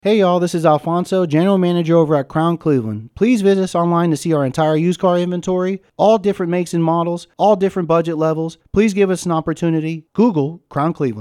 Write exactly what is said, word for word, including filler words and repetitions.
Hey y'all, this is Alfonso, General Manager over at Crown Cleveland. Please visit us online to see our entire used car inventory, all different makes and models, all different budget levels. Please give us an opportunity. Google Crown Cleveland.